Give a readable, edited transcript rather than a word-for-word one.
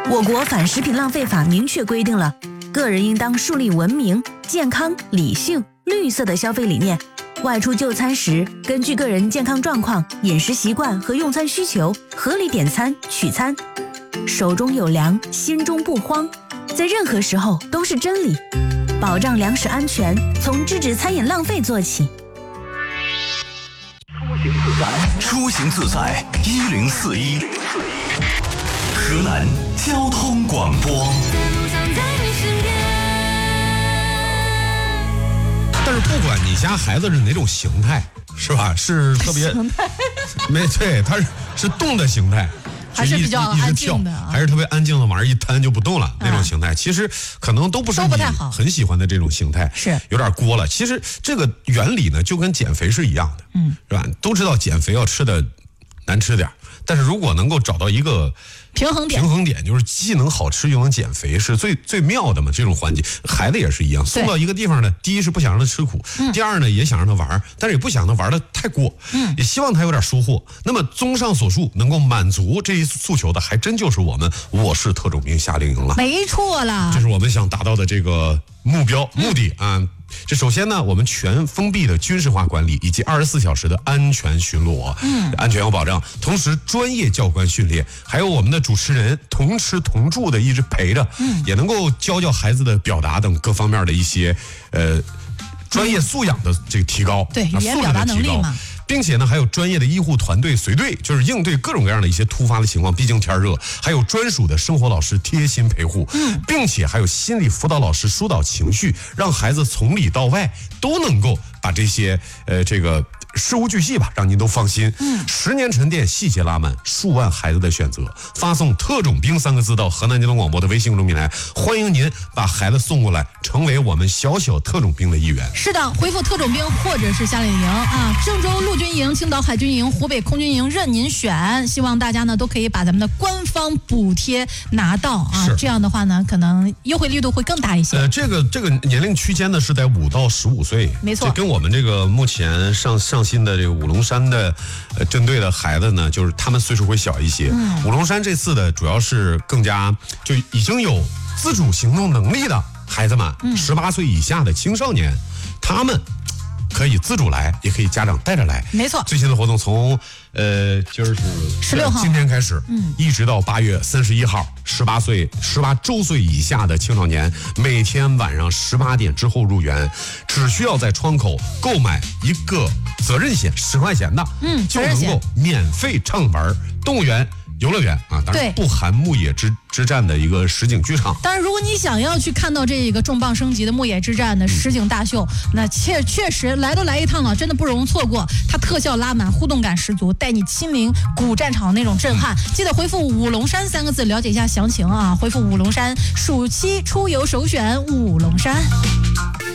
我国反食品浪费法明确规定了，个人应当树立文明、健康、理性、绿色的消费理念。外出就餐时，根据个人健康状况、饮食习惯和用餐需求，合理点餐取餐。手中有粮，心中不慌，在任何时候都是真理。保障粮食安全，从制止餐饮浪费做起。 出行自在1041，河南交通广播。 但是不管你家孩子是哪种形态，是吧？是特别没对，他是动的形态， 还是比较安静的， 还是特别安静的，往上一摊就不动了那种形态。其实可能都不是你很喜欢的这种形态， 是有点过了。其实这个原理呢，就跟减肥是一样的，是吧？都知道减肥要吃的难吃点，但是如果能够找到一个平衡点就是既能好吃又能减肥，是最妙的嘛。这种环节，孩子也是一样，送到一个地方呢，第一是不想让他吃苦，第二呢也想让他玩，但是也不想让他玩的太过，也希望他有点收获。那么综上所述，能够满足这一诉求的，还真就是我市特种兵夏令营了。 没错啦， 这是我们想达到的这个目的啊。这首先呢，我们全封闭的军事化管理以及24小时的安全巡逻，安全有保障，同时专业教官训练，还有我们的主持人同吃同住的一直陪着，也能够教孩子的表达等各方面的一些专业素养的这个提高， 对语言表达能力嘛。 并且呢，还有专业的医护团队随队，就是应对各种各样的一些突发的情况。毕竟天热，还有专属的生活老师贴心陪护，并且还有心理辅导老师疏导情绪，让孩子从里到外都能够把这些这个事无巨细吧，让您都放心。10年沉淀，细节拉满，数万孩子的选择。发送特种兵3个字到河南交通广播的微信公众平台，欢迎您把孩子送过来，成为我们小小特种兵的一员。 是的，回复特种兵或者是夏令营啊，郑州陆军营、青岛海军营、湖北空军营任您选。希望大家呢都可以把咱们的官方补贴拿到啊，这样的话呢，可能优惠力度会更大一些。 这个年龄区间呢是在5到15岁， 没错， 这跟我们这个目前上新的这个武龙山的针对的孩子呢，就是他们岁数会小一些。武龙山这次的主要是更加就已经有自主行动能力的孩子们，18岁以下的青少年，他们可以自主来，也可以家长带着来。 没错， 最新的活动从就是 16号今天开始，一直到8月31号，18周岁以下的青少年，每天晚上18点之后入园，只需要在窗口购买一个责任险10块钱的，就能够免费畅玩动物园、游乐园啊，当然不含牧野之战的一个实景剧场。 当然，如果你想要去看到这个重磅升级的牧野之战的实景大秀，那确实来都来一趟了，真的不容错过。它特效拉满，互动感十足，带你亲临古战场那种震撼。记得回复武龙山3个字了解一下详情啊！回复武龙山，暑期出游首选武龙山。